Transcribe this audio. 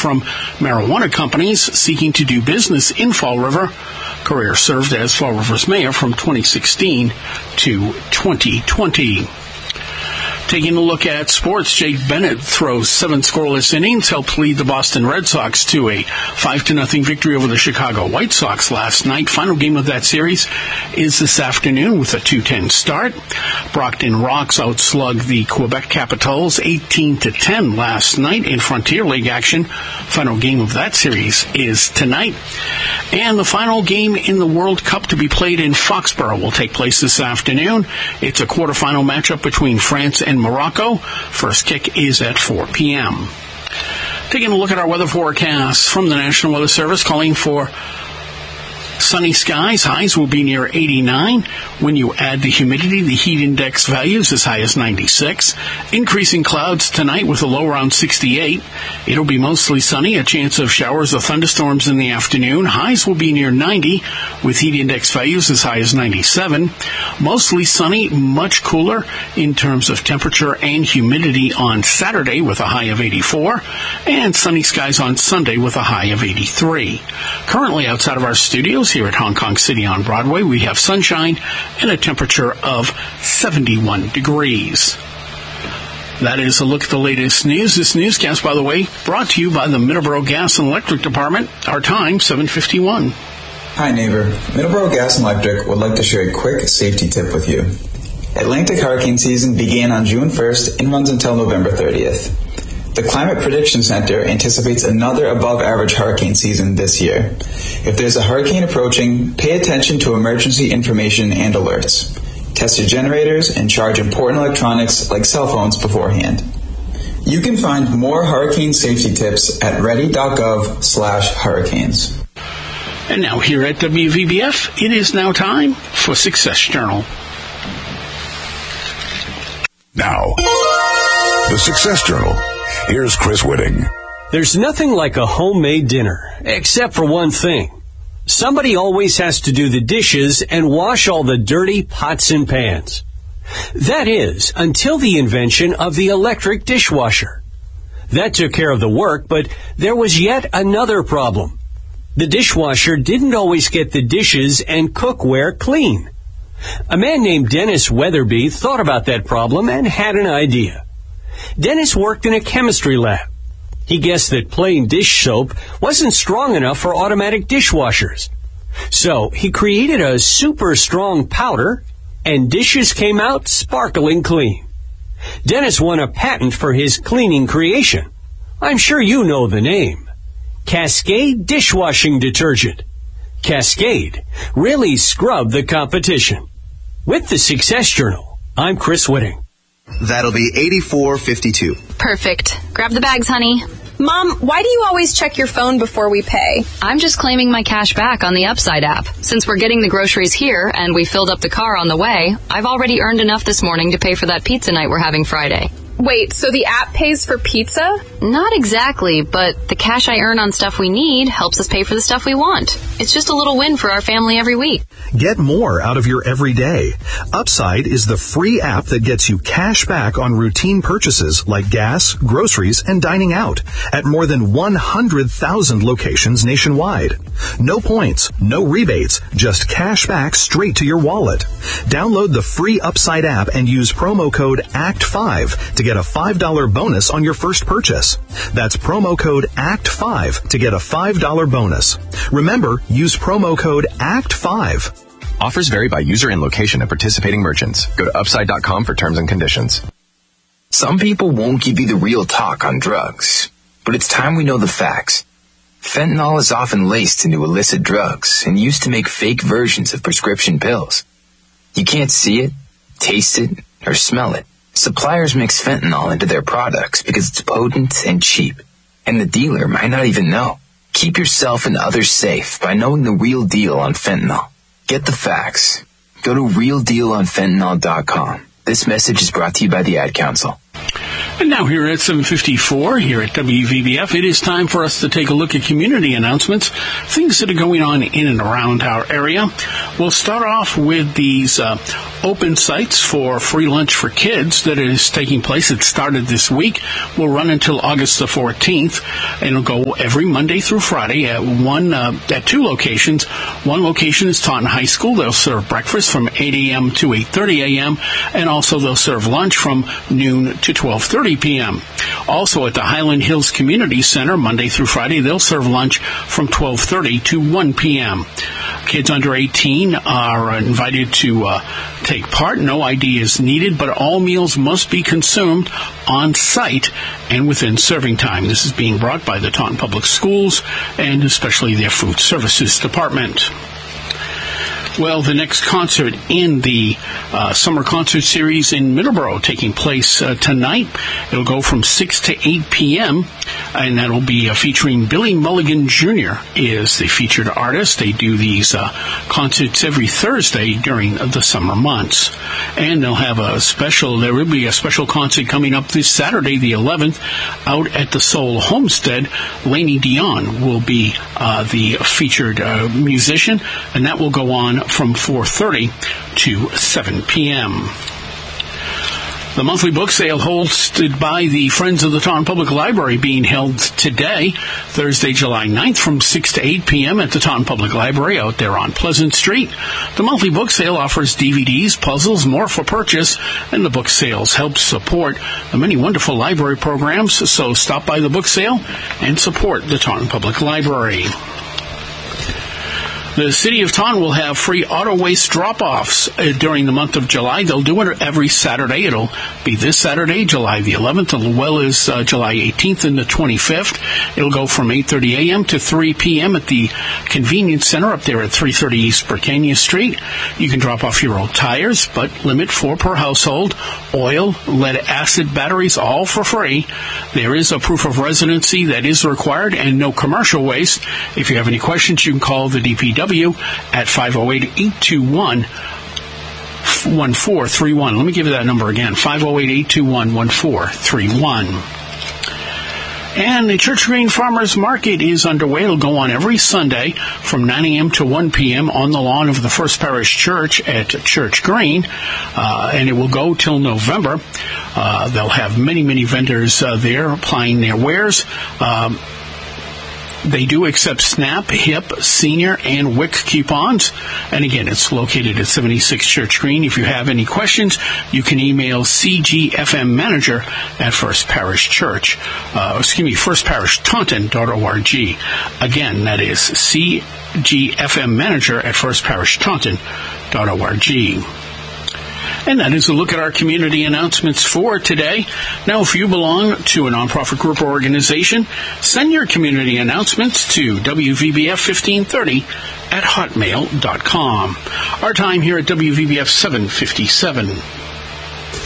from marijuana companies seeking to do business in Fall River. Carrere served as Fall River's mayor from 2016 to 2020. Taking a look at sports, Jake Bennett throws 7 scoreless innings, helped lead the Boston Red Sox to a 5-0 victory over the Chicago White Sox last night. Final game of that series is this afternoon with a 2:10 start. Brockton Rox outslugged the Quebec Capitals 18-10 last night in Frontier League action. Final game of that series is tonight. And the final game in the World Cup to be played in Foxborough will take place this afternoon. It's a quarterfinal matchup between France and Morocco. First kick is at 4 p.m. Taking a look at our weather forecast from the National Weather Service, calling for sunny skies. Highs will be near 89. When you add the humidity, the heat index values as high as 96. Increasing clouds tonight with a low around 68. It'll be mostly sunny, a chance of showers or thunderstorms in the afternoon. Highs will be near 90 with heat index values as high as 97. Mostly sunny, much cooler in terms of temperature and humidity on Saturday with a high of 84. And sunny skies on Sunday with a high of 83. Currently outside of our studios here at Hong Kong City on Broadway, we have sunshine and a temperature of 71 degrees. That is a look at the latest news. This newscast, by the way, brought to you by the Middleborough Gas and Electric Department. Our time, 7:51. Hi, neighbor. Middleborough Gas and Electric would like to share a quick safety tip with you. Atlantic hurricane season began on June 1st and runs until November 30th. The Climate Prediction Center anticipates another above-average hurricane season this year. If there's a hurricane approaching, pay attention to emergency information and alerts. Test your generators and charge important electronics like cell phones beforehand. You can find more hurricane safety tips at ready.gov/hurricanes. And now here at WVBF, it is now time for Success Journal. Now, the Success Journal. Here's Chris Whitting. There's nothing like a homemade dinner, except for one thing. Somebody always has to do the dishes and wash all the dirty pots and pans. That is, until the invention of the electric dishwasher. That took care of the work, but there was yet another problem. The dishwasher didn't always get the dishes and cookware clean. A man named Dennis Weatherby thought about that problem and had an idea. Dennis worked in a chemistry lab. He guessed that plain dish soap wasn't strong enough for automatic dishwashers. So he created a super strong powder, and dishes came out sparkling clean. Dennis won a patent for his cleaning creation. I'm sure you know the name. Cascade Dishwashing Detergent. Cascade really scrubbed the competition. With the Success Journal, I'm Chris Whitting. That'll be $84.52. Perfect. Grab the bags, honey. Mom, why do you always check your phone before we pay? I'm just claiming my cash back on the Upside app. Since we're getting the groceries here and we filled up the car on the way, I've already earned enough this morning to pay for that pizza night we're having Friday. Wait, so the app pays for pizza? Not exactly, but the cash I earn on stuff we need helps us pay for the stuff we want. It's just a little win for our family every week. Get more out of your everyday. Upside is the free app that gets you cash back on routine purchases like gas, groceries, and dining out at more than 100,000 locations nationwide. No points, no rebates, just cash back straight to your wallet. Download the free Upside app and use promo code ACT5 to get a $5 bonus on your first purchase. That's promo code ACT5 to get a $5 bonus. Remember, use promo code ACT5. Offers vary by user and location at participating merchants. Go to upside.com for terms and conditions. Some people won't give you the real talk on drugs, but it's time we know the facts. Fentanyl is often laced into illicit drugs and used to make fake versions of prescription pills. You can't see it, taste it, or smell it. Suppliers mix fentanyl into their products because it's potent and cheap, and the dealer might not even know. Keep yourself and others safe by knowing the real deal on fentanyl. Get the facts. Go to realdealonfentanyl.com. This message is brought to you by the Ad Council. And now here at 7:54, here at WVBF, it is time for us to take a look at community announcements, things that are going on in and around our area. We'll start off with these open sites for free lunch for kids that is taking place. It started this week. Will run until August the 14th. And it'll go every Monday through Friday at two locations. One location is Taunton High School. They'll serve breakfast from 8 a.m. to 8:30 a.m. and also they'll serve lunch from noon to 12:30 p.m. Also at the Highland Hills Community Center, Monday through Friday, they'll serve lunch from 12:30 to 1 p.m. Kids under 18 are invited to take part. No ID is needed, but all meals must be consumed on site and within serving time. This is being brought by the Taunton Public Schools and especially their Food Services Department. Well, the next concert in the summer concert series in Middleborough taking place tonight. It'll go from 6 to 8 p.m., and that'll be featuring Billy Mulligan Jr. is the featured artist. They do these concerts every Thursday during the summer months. And there will be a special concert coming up this Saturday, the 11th, out at the Soul Homestead. Lainey Dion will be the featured musician, and that will go on from 4:30 to 7 p.m. The monthly book sale hosted by the Friends of the Taunton Public Library being held today, Thursday, July 9th, from 6 to 8 p.m. at the Taunton Public Library out there on Pleasant Street. The monthly book sale offers DVDs, puzzles, more for purchase, and the book sales help support the many wonderful library programs. So stop by the book sale and support the Taunton Public Library. The City of Taunton will have free auto waste drop-offs during the month of July. They'll do it every Saturday. It'll be this Saturday, July the 11th, as well as July 18th and the 25th. It'll go from 8:30 a.m. to 3 p.m. at the Convenience Center up there at 330 East Britannia Street. You can drop off your old tires, but limit 4 per household. Oil, lead-acid batteries, all for free. There is a proof of residency that is required and no commercial waste. If you have any questions, you can call the DPW at 508-821-1431. Let me give you that number again, 508-821-1431. And the Church Green Farmers Market is underway. It'll go on every Sunday from 9 a.m. to 1 p.m. on the lawn of the First Parish Church at Church Green, and it will go till November. They'll have many, many vendors there applying their wares. They do accept SNAP, HIP, Senior, and WIC coupons. And again, it's located at 76 Church Green. If you have any questions, you can email cgfmmanager at firstparishtaunton.org. Again, that is cgfmmanager at firstparishtaunton.org. And that is a look at our community announcements for today. Now, if you belong to a nonprofit group or organization, send your community announcements to WVBF1530 at hotmail.com. Our time here at WVBF 7:57.